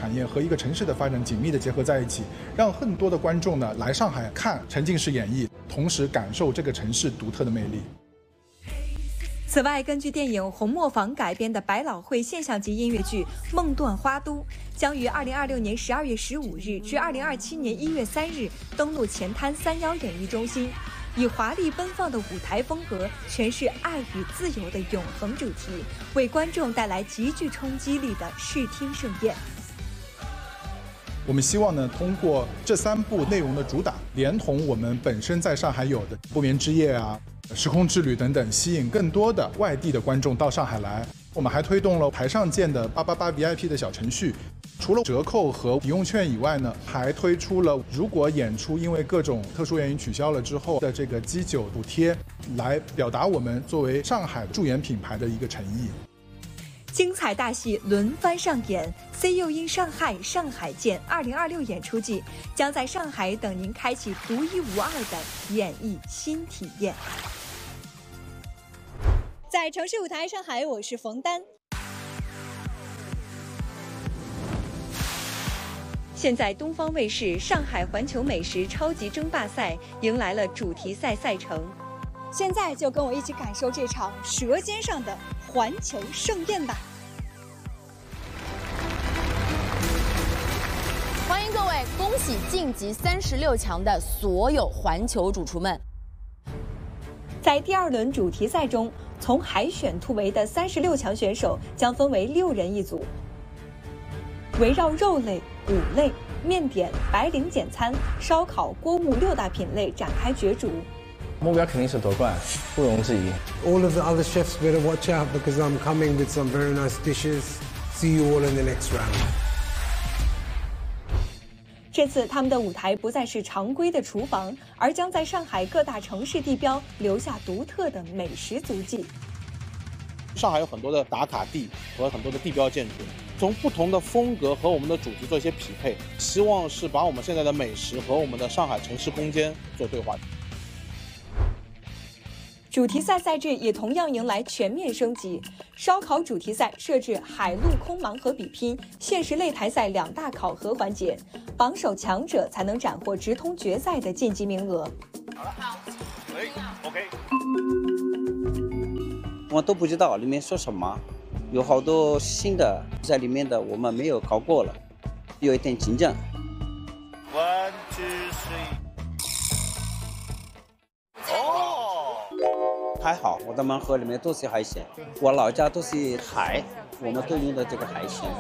产业和一个城市的发展紧密的结合在一起，让更多的观众呢来上海看沉浸式演绎，同时感受这个城市独特的魅力。 此外，根据电影《红磨坊》改编的百老汇现象级音乐剧《梦断花都》将于2026年12月15日至2027年1月3日登陆前滩3·1演艺中心，以华丽奔放的舞台风格诠释爱与自由的永恒主题，为观众带来极具冲击力的视听盛宴。 我们希望呢，通过这3部内容的主打，连同我们本身在上海有的不眠之夜啊、时空之旅等等，吸引更多的外地的观众到上海来。我们还推动了台上见的888 VIP 的小程序，除了折扣和抵用券以外呢，还推出了如果演出因为各种特殊原因取消了之后的这个基酒补贴，来表达我们作为上海驻演品牌的一个诚意。 精彩大戏轮番上演 ，See You in 上海，上海见2026演出季将在上海等您开启独一无二的演艺新体验。在城市舞台上海，我是冯丹。现在东方卫视上海环球美食超级争霸赛迎来了主题赛赛程，现在就跟我一起感受这场舌尖上的环球盛宴吧！ 欢迎各位，恭喜晋级36强的所有环球主厨们！ 在第2轮主题赛中，从海选突围的36强选手将分为6人一组，围绕肉类、骨类、面点、白领简餐、烧烤、锅物6大品类展开角逐。 目标肯定是夺冠，毋庸置疑。 All of the other chefs better watch out because I'm coming with some very nice dishes. See you all in the next round. 这次他们的舞台不再是常规的厨房，而将在上海各大城市地标留下独特的美食足迹。 上海有很多的打卡地和很多的地标建筑，从不同的风格和我们的主题做一些匹配，希望是把我们现在的美食和我们的上海城市空间做对话。 主题赛赛制也同样迎来全面升级，烧烤主题赛设置海陆空盲盒比拼、限时擂台赛2大考核环节，榜首强者才能斩获直通决赛的晋级名额。 好了，OK。 我都不知道里面说什么，有好多新的在里面的我们没有考过了，有一点紧张。 1、2、3。哦， 还好，我的盲盒里面都是海鲜，我老家都是海，我们都用的这个海鲜。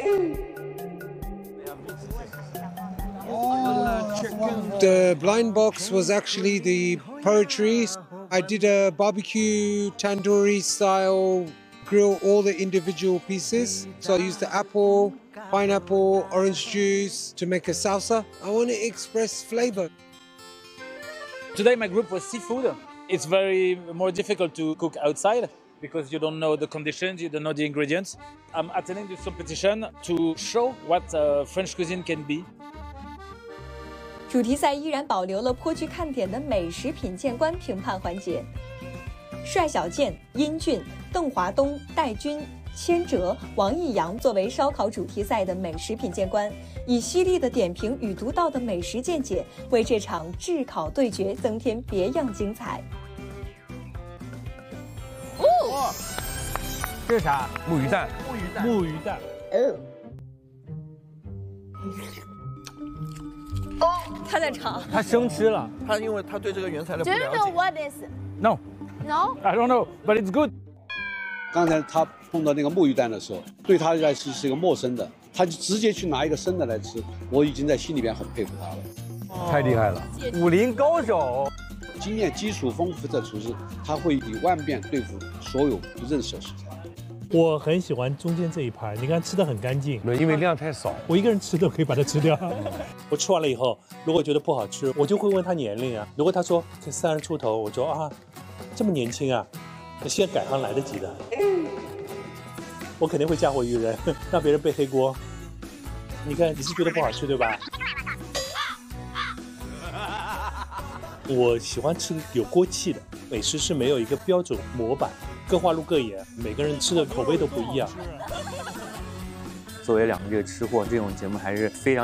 The blind box was actually the poetry. I did a barbecue tandoori style grill all the individual pieces. So I used the apple, pineapple, orange juice to make a salsa. I want to express flavor. Today my group was seafood. It's very more difficult to cook outside because you don't know the conditions, you don't know the ingredients. I'm attending this competition to show what French cuisine can be. 主题赛依然保留了颇具看点的美食品鉴官评判环节。帅小健、殷俊、邓华东、戴军、千哲、王艺阳作为烧烤主题赛的美食品鉴官，以犀利的点评与独到的美食见解，为这场炙烤对决增添别样精彩。 哦， 这是啥？木鱼蛋。 木鱼蛋。 他在尝， 他生吃了。 他因为他对这个原材料不 Do 了 you 解。 know what is? No, No? I don't know, but it's good. 刚才他碰到那个木鱼蛋的时候，对他来说是一个陌生的，他就直接去拿一个生的来吃，我已经在心里边很佩服他了。 太厉害了，武林高手。 经验基础丰富的厨师，他会以万变对付所有不认识的食材。 我很喜欢中间这一盘，你看吃的很干净， 因为量太少， 我一个人吃都可以把它吃掉。我吃完了以后，如果觉得不好吃，我就会问他年龄啊。如果他说才30出头，我说啊，这么年轻啊，现在改行来得及的。我肯定会嫁祸于人，让别人背黑锅。你看，你是觉得不好吃对吧？我喜欢吃有锅气的美食，是没有一个标准模板，各花入各眼，每个人吃的口味都不一样。 作为2个这个吃货，这种节目还是非常